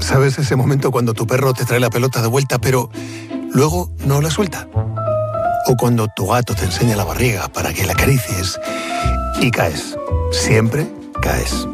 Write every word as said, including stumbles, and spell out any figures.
¿Sabes ese momento cuando tu perro te trae la pelota de vuelta, pero luego no la suelta? O cuando tu gato te enseña la barriga para que la acaricies y caes. Siempre caes.